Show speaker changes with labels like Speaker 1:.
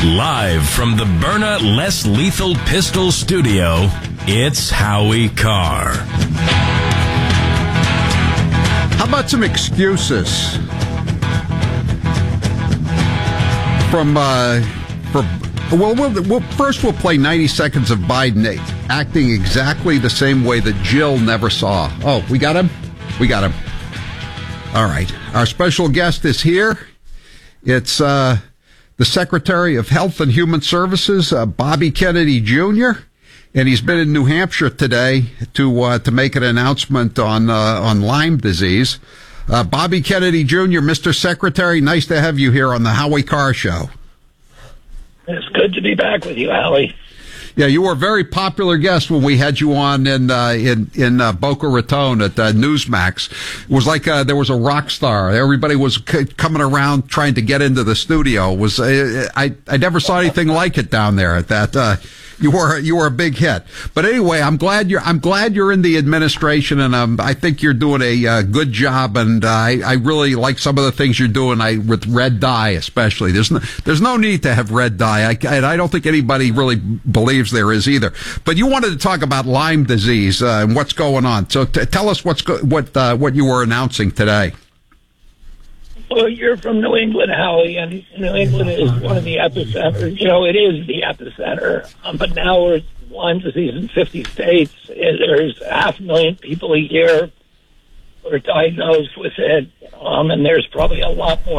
Speaker 1: Live from the Byrna Less Lethal Pistol Studio, it's Howie Carr.
Speaker 2: How about some excuses first we'll play 90 seconds of Biden acting exactly the same way that Jill never saw. Oh, we got him? We got him. All right. Our special guest is here. It's the Secretary of Health and Human Services, Bobby Kennedy Jr., and he's been in New Hampshire today to make an announcement on Lyme disease. Bobby Kennedy Jr., Mr. Secretary, nice to have you here on the Howie Carr Show.
Speaker 3: It's good to be back with you, Howie.
Speaker 2: Yeah, you were a very popular guest when we had you on in Boca Raton at Newsmax. It was like there was a rock star. Everybody was coming around trying to get into the studio. I never saw anything like it down there at that. You were a big hit. But anyway, I'm glad you're in the administration, and I think you're doing a good job. And I really like some of the things you're doing. With red dye, especially. There's no need to have red dye. I don't think anybody really believes there is either. But you wanted to talk about Lyme disease and what's going on. So tell us what you were announcing today.
Speaker 3: Well, you're from New England, Howie, and New England is one of the epicenters. You know, it is the epicenter. But now we're Lyme disease in 50 states. There's 500,000 people a year who are diagnosed with it, and there's probably a lot more